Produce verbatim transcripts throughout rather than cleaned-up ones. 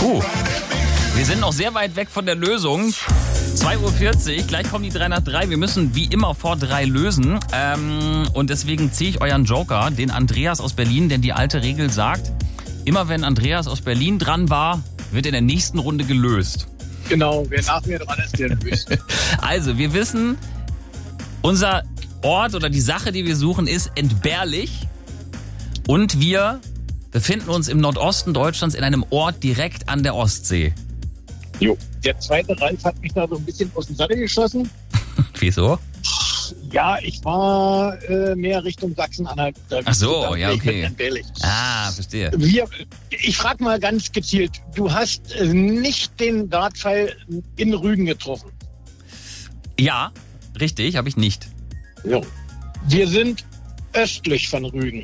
Puh. Wir sind noch sehr weit weg von der Lösung. zwei Uhr vierzig, gleich kommen die drei nach drei. Wir müssen wie immer vor drei lösen. Ähm, und deswegen ziehe ich euren Joker, den Andreas aus Berlin, denn die alte Regel sagt, immer wenn Andreas aus Berlin dran war, wird in der nächsten Runde gelöst. Genau, wer nach mir dran ist, der löst. Also, wir wissen, unser Ort oder die Sache, die wir suchen, ist entbehrlich. Und wir befinden uns im Nordosten Deutschlands in einem Ort direkt an der Ostsee. Jo, der zweite Ralf hat mich da so ein bisschen aus dem Sattel geschossen. Wieso? Ja, ich war äh, mehr Richtung Sachsen-Anhalt. Ach so, ja, okay. Entbehrlich. Ah, verstehe. Wir, ich frage mal ganz gezielt, du hast äh, nicht den Dartpfeil in Rügen getroffen. Ja, richtig, habe ich nicht. Jo. Wir sind östlich von Rügen.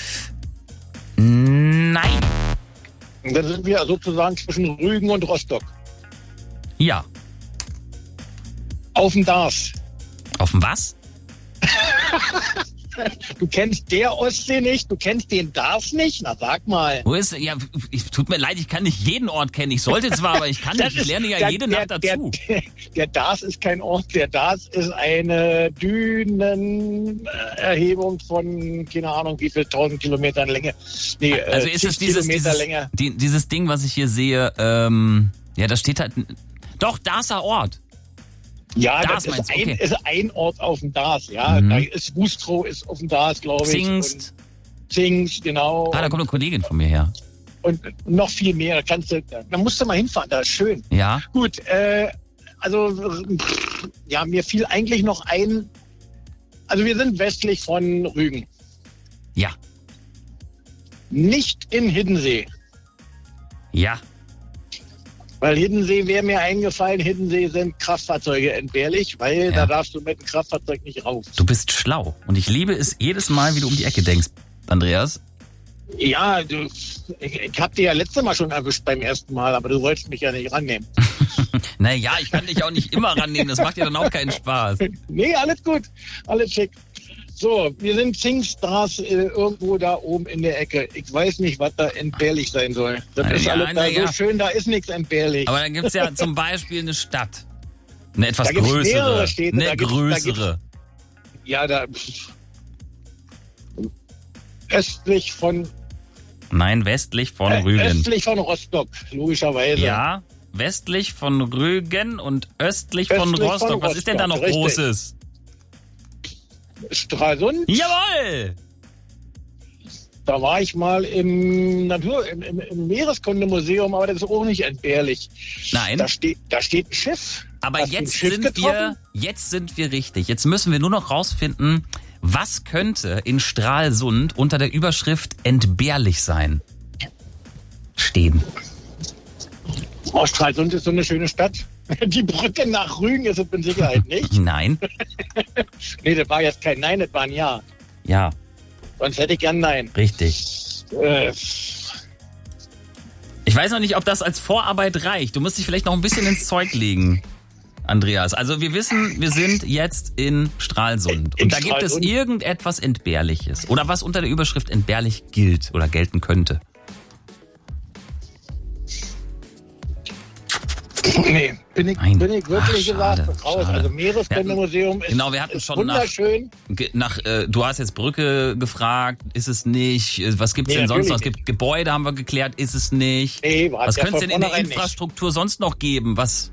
Nein. Da sind wir sozusagen zwischen Rügen und Rostock. Ja. Auf dem Dars. Auf dem was? Du kennst der Ostsee nicht, du kennst den Dars nicht? Na, sag mal. Wo ist, ja, ich, tut mir leid, ich kann nicht jeden Ort kennen. Ich sollte zwar, aber ich kann nicht. Ich lerne ja der, jede der, Nacht dazu. Der, der, der Dars ist kein Ort, der Dars ist eine Dünenerhebung von, keine Ahnung, wie viel tausend Kilometern Länge. Nee, also äh, ist es dieses, dieses, Länge. Die, dieses Ding, was ich hier sehe, ähm, ja, da steht halt, doch, Darser Ort. Ja, Dars das ist, du, ein, okay. ist ein Ort auf dem Dars, ja. Mhm. Da ist Bustrow ist auf dem Dars, glaube ich. Zingst. Und Zingst, genau. Ah, da kommt eine Kollegin von mir her. Und noch viel mehr. Kannst du, da musst du mal hinfahren, da ist schön. Ja. Gut, äh, also pff, ja, mir fiel eigentlich noch ein, also wir sind westlich von Rügen. Ja. Nicht in Hiddensee. Ja. Weil Hiddensee wäre mir eingefallen, Hiddensee sind Kraftfahrzeuge entbehrlich, weil Ja. da darfst du mit dem Kraftfahrzeug nicht rauf. Du bist schlau. Und ich liebe es jedes Mal, wie du um die Ecke denkst, Andreas. Ja, du, ich, ich hab dir ja letztes Mal schon erwischt beim ersten Mal, aber du wolltest mich ja nicht rannehmen. Naja, ich kann dich auch nicht immer rannehmen. Das macht ja dann auch keinen Spaß. Nee, alles gut. Alles schick. So, wir sind Zingstras äh, irgendwo da oben in der Ecke. Ich weiß nicht, was da entbehrlich sein soll. Das Na ist ja, alles na da ja. so schön, da ist nichts entbehrlich. Aber dann gibt's ja zum Beispiel eine Stadt. Eine etwas Da gibt's größere. mehrere Städte, Eine da gibt's- da größere. Ja, da pff. östlich von Nein, westlich von äh, Rügen. östlich von Rostock, logischerweise. Ja, westlich von Rügen und östlich, von, Östlich Rostock. von Was ist denn da noch Rostock, richtig. Großes? Stralsund. Jawohl! Da war ich mal im Natur, im, im, im Meereskundemuseum, aber das ist auch nicht entbehrlich. Nein. Da steht, da steht ein Schiff. Aber Hast du ein jetzt Schiff sind getroffen? wir, jetzt sind wir richtig. Jetzt müssen wir nur noch rausfinden, was könnte in Stralsund unter der Überschrift entbehrlich sein? Stehen. Oh, Stralsund ist so eine schöne Stadt. Die Brücke nach Rügen ist es mit Sicherheit nicht. Nein. Nee, das war jetzt kein Nein, das war ein Ja. Ja, Sonst hätte ich gern Nein. richtig. Äh, Ich weiß noch nicht, ob das als Vorarbeit reicht. Du musst dich vielleicht noch ein bisschen ins Zeug legen, Andreas. Also wir wissen, wir sind jetzt in Stralsund. In Und da gibt es Stralsund. irgendetwas Entbehrliches. Oder was unter der Überschrift entbehrlich gilt oder gelten könnte. nee, bin ich, Nein. bin ich wirklich Ach, schade, gesagt raus. schade. Also Meereskundemuseum ist, Genau, wir hatten ist schon nach- wunderschön. Ge- Nach, äh, du hast jetzt Brücke gefragt, ist es nicht? Äh, Was gibt's Nee, denn sonst noch? Es natürlich gibt Gebäude, haben wir geklärt, ist es nicht? Nee, war Was ja könnte es von denn in der vornherein nicht. Infrastruktur sonst noch geben? Was?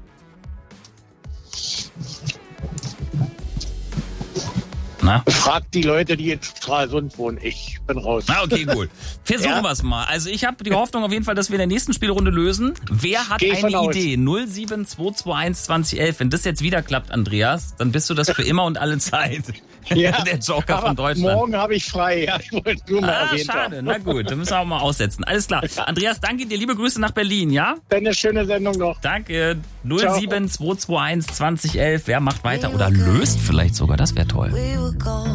Na? Fragt die Leute, die in Stralsund wohnen. Ich bin raus. Ah, okay, gut. Versuchen Ja? wir es mal. Also ich habe die Hoffnung auf jeden Fall, dass wir in der nächsten Spielrunde lösen. Wer hat Geh ich eine von aus. Idee? null sieben zwei zwei eins zwanzig elf. Wenn das jetzt wieder klappt, Andreas, dann bist du das für immer und alle Zeit. Ja, Der Joker aber von Deutschland. morgen habe ich frei. Ja, ich wollte nur mal Ah, erwähnt schade. haben. Na gut, dann müssen wir auch mal aussetzen. Alles klar. Andreas, danke dir. Liebe Grüße nach Berlin, ja? Eine schöne Sendung noch. Danke. null sieben zwei zwei eins zwanzig elf. Wer macht weiter oder löst vielleicht sogar? Das wäre toll.